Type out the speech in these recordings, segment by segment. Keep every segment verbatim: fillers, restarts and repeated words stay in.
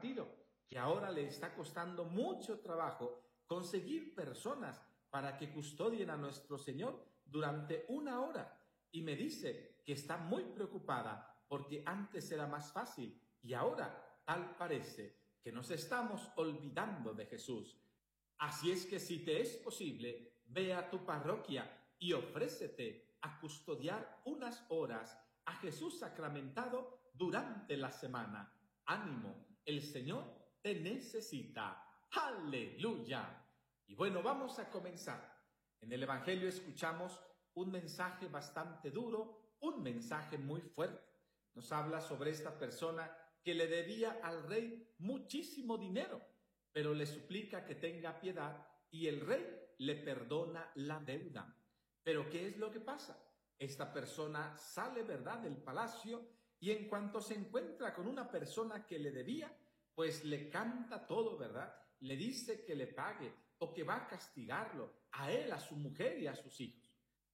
compartido que ahora le está costando mucho trabajo conseguir personas para que custodien a nuestro Señor durante una hora. Y me dice que está muy preocupada porque antes era más fácil y ahora tal parece que nos estamos olvidando de Jesús. Así es que si te es posible, ve a tu parroquia y ofrécete a custodiar unas horas a Jesús sacramentado durante la semana. Ánimo, el Señor te necesita. ¡Aleluya! Y bueno, vamos a comenzar. En el Evangelio escuchamos un mensaje bastante duro, un mensaje muy fuerte. Nos habla sobre esta persona que le debía al rey muchísimo dinero, pero le suplica que tenga piedad y el rey le perdona la deuda. Pero ¿qué es lo que pasa? Esta persona sale, ¿verdad?, del palacio y en cuanto se encuentra con una persona que le debía, pues le canta todo, ¿verdad? Le dice que le pague o que va a castigarlo, a él, a su mujer y a sus hijos.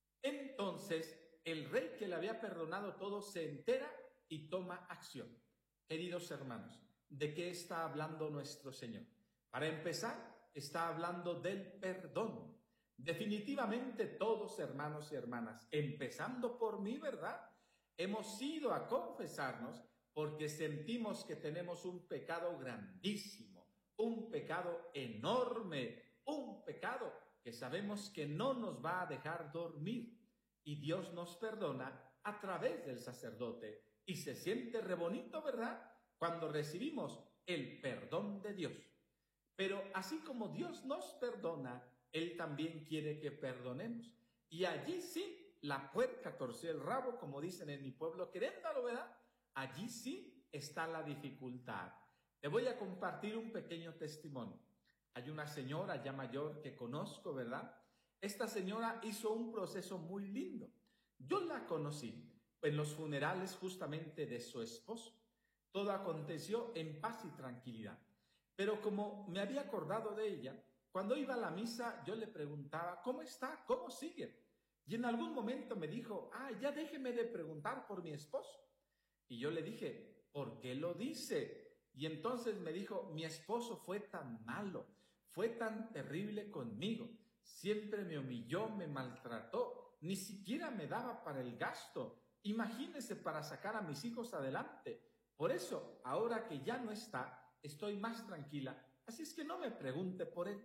Entonces, el rey que le había perdonado todo se entera y toma acción. Queridos hermanos, ¿de qué está hablando nuestro Señor? Para empezar, está hablando del perdón. Definitivamente todos, hermanos y hermanas, empezando por mí, ¿verdad?, hemos ido a confesarnos porque sentimos que tenemos un pecado grandísimo, un pecado enorme, un pecado que sabemos que no nos va a dejar dormir. Y Dios nos perdona a través del sacerdote. Y se siente re bonito, ¿verdad?, cuando recibimos el perdón de Dios. Pero así como Dios nos perdona, Él también quiere que perdonemos. Y allí sí, la puerca torció el rabo, como dicen en mi pueblo, queréndalo, ¿verdad? Allí sí está la dificultad. Te voy a compartir un pequeño testimonio. Hay una señora ya mayor que conozco, ¿verdad? Esta señora hizo un proceso muy lindo. Yo la conocí en los funerales justamente de su esposo. Todo aconteció en paz y tranquilidad. Pero como me había acordado de ella, cuando iba a la misa yo le preguntaba, ¿cómo está? ¿Cómo sigue? Y en algún momento me dijo, ah, ya déjeme de preguntar por mi esposo. Y yo le dije, ¿por qué lo dice? Y entonces me dijo, mi esposo fue tan malo, fue tan terrible conmigo, siempre me humilló, me maltrató, ni siquiera me daba para el gasto. Imagínese, para sacar a mis hijos adelante. Por eso, ahora que ya no está, estoy más tranquila, así es que no me pregunte por él.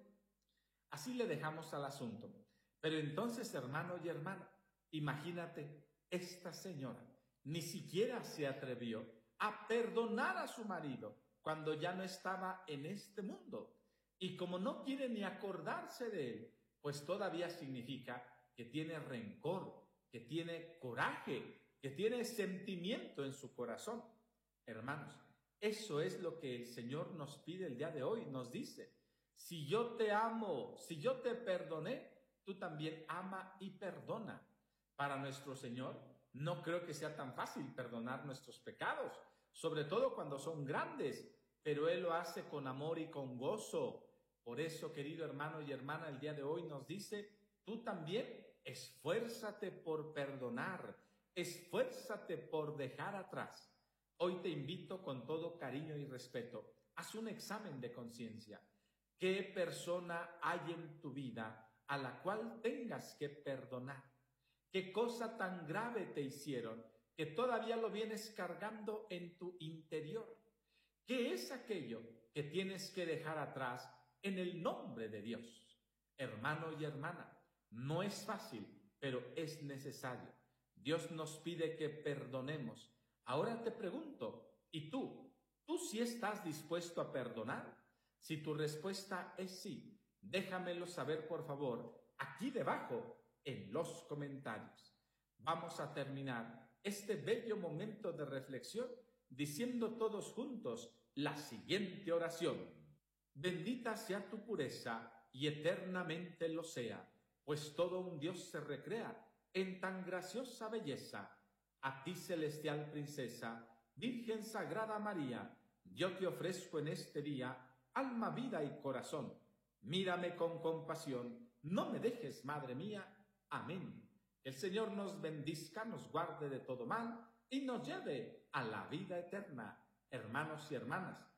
Así le dejamos al asunto. Pero entonces, hermano y hermana, imagínate, esta señora ni siquiera se atrevió a perdonar a su marido cuando ya no estaba en este mundo. Y como no quiere ni acordarse de él, pues todavía significa que tiene rencor, que tiene coraje, que tiene sentimiento en su corazón. Hermanos, eso es lo que el Señor nos pide el día de hoy. Nos dice, si yo te amo, si yo te perdoné, tú también ama y perdona. Para nuestro Señor, no creo que sea tan fácil perdonar nuestros pecados, sobre todo cuando son grandes, pero Él lo hace con amor y con gozo. Por eso, querido hermano y hermana, el día de hoy nos dice, tú también esfuérzate por perdonar, esfuérzate por dejar atrás. Hoy te invito con todo cariño y respeto, haz un examen de conciencia. ¿Qué persona hay en tu vida a la cual tengas que perdonar? ¿Qué cosa tan grave te hicieron que todavía lo vienes cargando en tu interior? ¿Qué es aquello que tienes que dejar atrás en el nombre de Dios? Hermano y hermana, no es fácil, pero es necesario. Dios nos pide que perdonemos. Ahora te pregunto, ¿y tú? ¿Tú sí estás dispuesto a perdonar? Si tu respuesta es sí, déjamelo saber, por favor, aquí debajo en los comentarios. Vamos a terminar este bello momento de reflexión diciendo todos juntos la siguiente oración. Bendita sea tu pureza y eternamente lo sea, pues todo un Dios se recrea en tan graciosa belleza. A ti, celestial princesa, Virgen Sagrada María, yo te ofrezco en este día alma, vida y corazón. Mírame con compasión, no me dejes, Madre mía. Amén. El Señor nos bendizca, nos guarde de todo mal y nos lleve a la vida eterna. Hermanos y hermanas,